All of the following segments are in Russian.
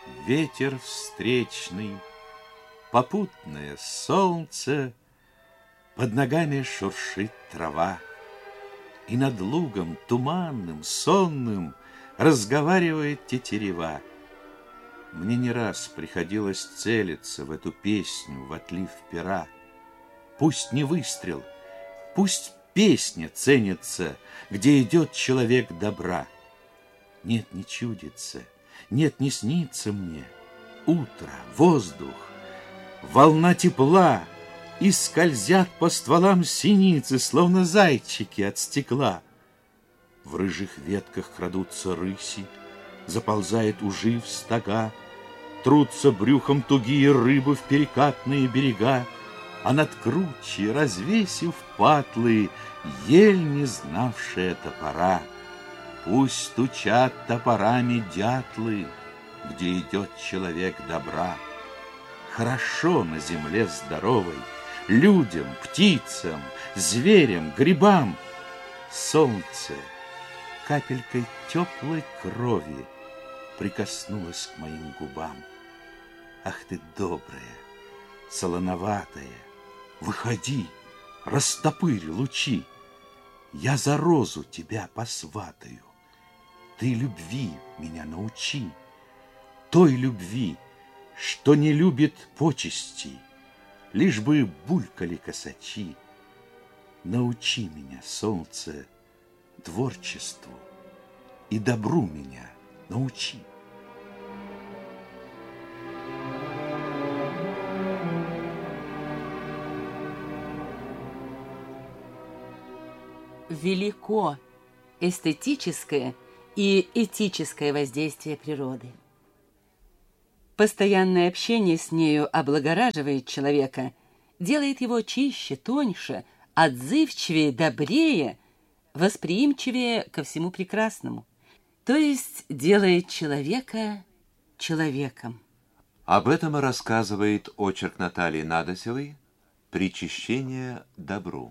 ветер встречный, попутное солнце, под ногами шуршит трава, и над лугом туманным, сонным разговаривает тетерева. Мне не раз приходилось целиться в эту песню, в отлив пера. Пусть не выстрел, пусть песня ценится, где идет человек добра. Нет, не чудится, нет, не снится мне утро, воздух, волна тепла, и скользят по стволам синицы, словно зайчики от стекла. В рыжих ветках крадутся рыси, заползает ужи в стога, трутся брюхом тугие рыбы в перекатные берега, а над кручей, развесив патлы, ель, не знавшая топора. Пусть стучат топорами дятлы, где идет человек добра. Хорошо на земле здоровой людям, птицам, зверям, грибам. Солнце капелькой теплой крови прикоснулось к моим губам. Ах ты добрая, солоноватая, выходи, растопырь лучи, я за розу тебя посватаю. Ты любви меня научи, той любви, что не любит почести, лишь бы булькали косачи. Научи меня, солнце, творчеству, и добру меня научи. Велико эстетическое и этическое воздействие природы. Постоянное общение с нею облагораживает человека, делает его чище, тоньше, отзывчивее, добрее, восприимчивее ко всему прекрасному, то есть делает человека человеком. Об этом и рассказывает очерк Натальи Надосевой «Причащение добру».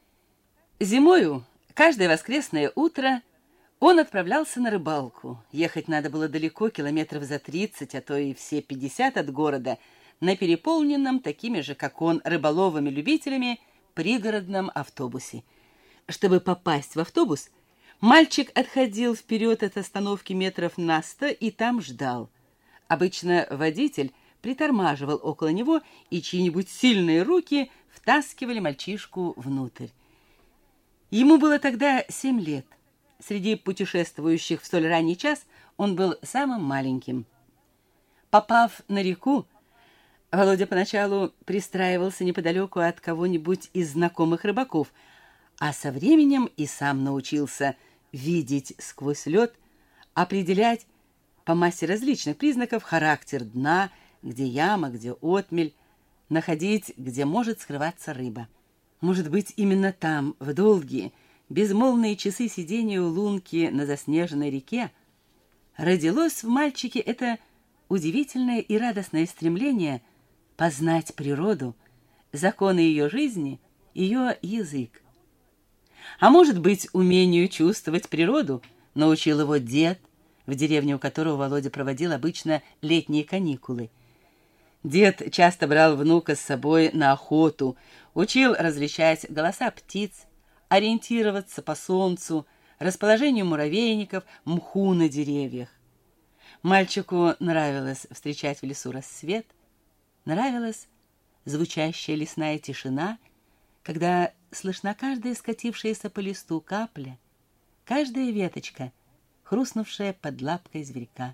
Зимою, каждое воскресное утро, он отправлялся на рыбалку. Ехать надо было далеко, километров за 30, а то и все 50 от города, на переполненном такими же, как он, рыболовами-любителями, пригородном автобусе. Чтобы попасть в автобус, мальчик отходил вперед от остановки метров на 100 и там ждал. Обычно водитель притормаживал около него, и чьи-нибудь сильные руки втаскивали мальчишку внутрь. Ему было тогда 7 лет. Среди путешествующих в столь ранний час он был самым маленьким. Попав на реку, Володя поначалу пристраивался неподалеку от кого-нибудь из знакомых рыбаков, а со временем и сам научился видеть сквозь лед, определять по массе различных признаков характер дна, где яма, где отмель, находить, где может скрываться рыба. Может быть, именно там, в долгие, безмолвные часы сидения у лунки на заснеженной реке, родилось в мальчике это удивительное и радостное стремление познать природу, законы ее жизни, ее язык. А может быть, умению чувствовать природу научил его дед, в деревне у которого Володя проводил обычно летние каникулы. Дед часто брал внука с собой на охоту, учил различать голоса птиц, ориентироваться по солнцу, расположению муравейников, мху на деревьях. Мальчику нравилось встречать в лесу рассвет, нравилась звучащая лесная тишина, когда слышна каждая скатившаяся по листу капля, каждая веточка, хрустнувшая под лапкой зверька.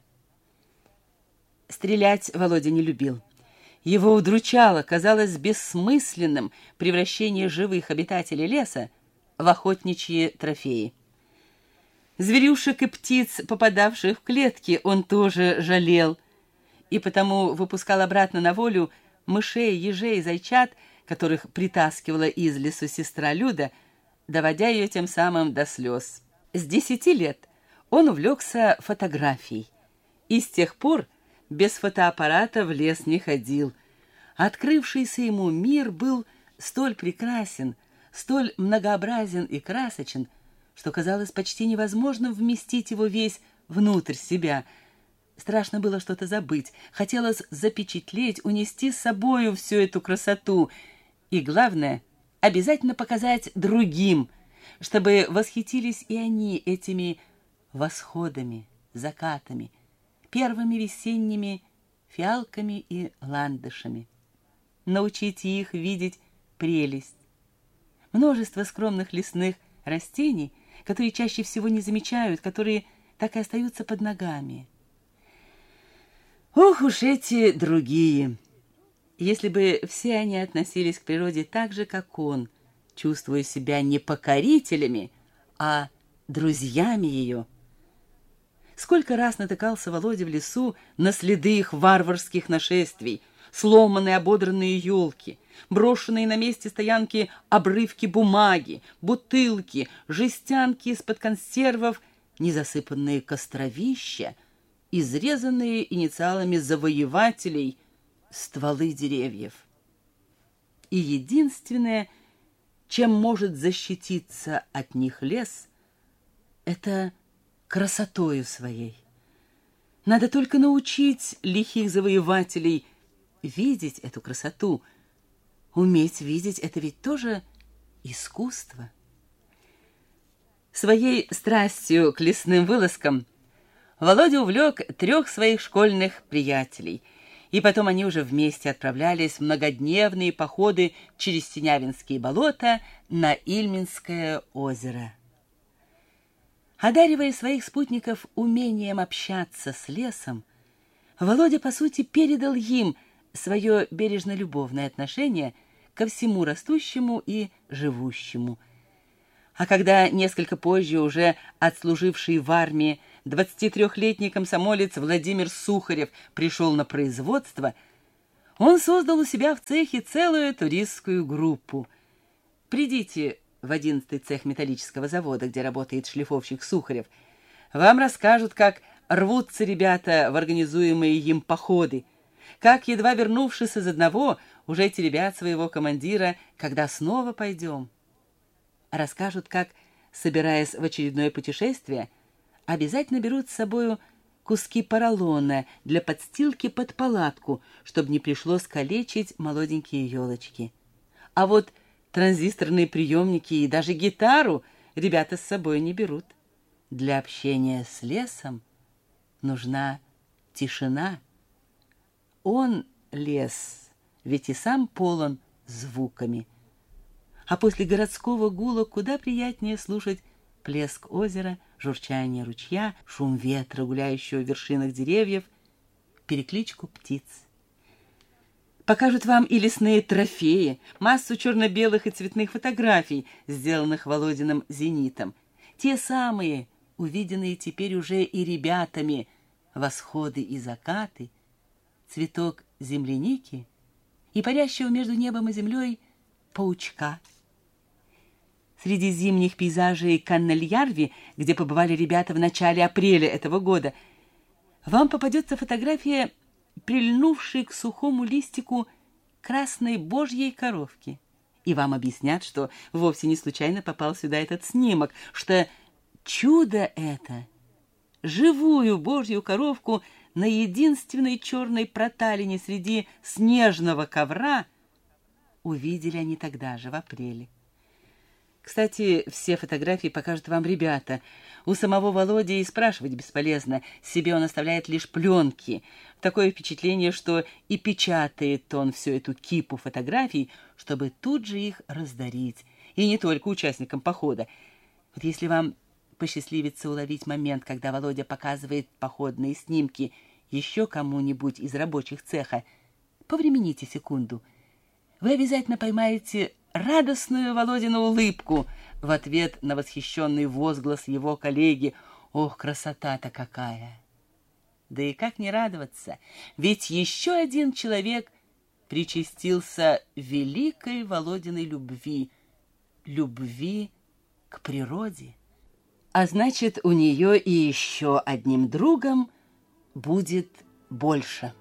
Стрелять Володя не любил. Его удручало, казалось бессмысленным превращение живых обитателей леса в охотничьи трофеи. Зверюшек и птиц, попадавших в клетки, он тоже жалел, и потому выпускал обратно на волю мышей, ежей, зайчат, которых притаскивала из лесу сестра Люда, доводя ее тем самым до слез. С 10 лет он увлекся фотографией, и с тех пор без фотоаппарата в лес не ходил. Открывшийся ему мир был столь прекрасен, столь многообразен и красочен, что казалось почти невозможным вместить его весь внутрь себя. Страшно было что-то забыть. Хотелось запечатлеть, унести с собою всю эту красоту. И главное, обязательно показать другим, чтобы восхитились и они этими восходами, закатами, первыми весенними фиалками и ландышами. Научите их видеть прелесть. Множество скромных лесных растений, которые чаще всего не замечают, которые так и остаются под ногами. Ох уж эти другие! Если бы все они относились к природе так же, как он, чувствуя себя не покорителями, а друзьями ее. Сколько раз натыкался Володя в лесу на следы их варварских нашествий, сломанные ободранные елки, брошенные на месте стоянки обрывки бумаги, бутылки, жестянки из-под консервов, незасыпанные костровища, изрезанные инициалами завоевателей стволы деревьев. И единственное, чем может защититься от них лес, это красотою своей. Надо только научить лихих завоевателей видеть эту красоту. Уметь видеть — это ведь тоже искусство. Своей страстью к лесным вылазкам Володя увлек 3 своих школьных приятелей, и потом они уже вместе отправлялись в многодневные походы через Синявинские болота на Ильминское озеро. Одаривая своих спутников умением общаться с лесом, Володя, по сути, передал им свое бережно-любовное отношение ко всему растущему и живущему. А когда несколько позже уже отслуживший в армии 23-летний комсомолец Владимир Сухарев пришел на производство, он создал у себя в цехе целую туристскую группу. Придите в 11-й цех металлического завода, где работает шлифовщик Сухарев. Вам расскажут, как рвутся ребята в организуемые им походы, как, едва вернувшись из одного, уже теребят своего командира, когда снова пойдем. Расскажут, как, собираясь в очередное путешествие, обязательно берут с собою куски поролона для подстилки под палатку, чтобы не пришлось калечить молоденькие елочки. А вот транзисторные приемники и даже гитару ребята с собой не берут. Для общения с лесом нужна тишина. Он, лес, ведь и сам полон звуками. А после городского гула куда приятнее слушать плеск озера, журчание ручья, шум ветра, гуляющего в вершинах деревьев, перекличку птиц. Покажут вам и лесные трофеи, массу черно-белых и цветных фотографий, сделанных Володиным «Зенитом». Те самые, увиденные теперь уже и ребятами, восходы и закаты, цветок земляники и парящего между небом и землей паучка. Среди зимних пейзажей Каннельярви, где побывали ребята в начале апреля этого года, вам попадется фотография, прильнувшей к сухому листику красной божьей коровки. И вам объяснят, что вовсе не случайно попал сюда этот снимок, что чудо это, живую божью коровку на единственной черной проталине среди снежного ковра, увидели они тогда же, в апреле. Кстати, все фотографии покажут вам ребята. У самого Володи и спрашивать бесполезно, себе он оставляет лишь пленки. Такое впечатление, что и печатает он всю эту кипу фотографий, чтобы тут же их раздарить. И не только участникам похода. Вот если вам посчастливится уловить момент, когда Володя показывает походные снимки еще кому-нибудь из рабочих цеха, повремените секунду. Вы обязательно поймаете радостную Володину улыбку в ответ на восхищенный возглас его коллеги: «Ох, красота-то какая!» Да и как не радоваться, ведь еще один человек причастился великой Володиной любви к природе. А значит, у нее и еще одним другом будет больше.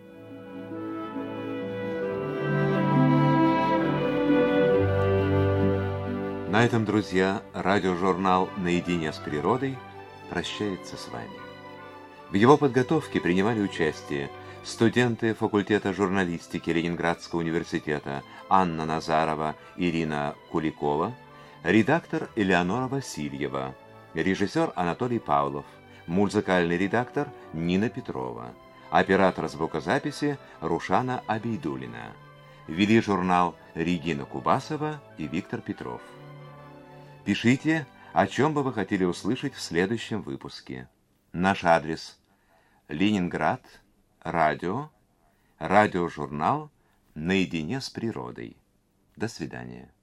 На этом, друзья, радиожурнал «Наедине с природой» прощается с вами. В его подготовке принимали участие студенты факультета журналистики Ленинградского университета Анна Назарова, Ирина Куликова, редактор Элеонора Васильева, режиссер Анатолий Павлов, музыкальный редактор Нина Петрова, оператор звукозаписи Рушана Абейдулина. Вели журнал Регина Кубасова и Виктор Петров. Пишите, о чем бы вы хотели услышать в следующем выпуске. Наш адрес: Ленинград, радиожурнал «Наедине с природой». До свидания.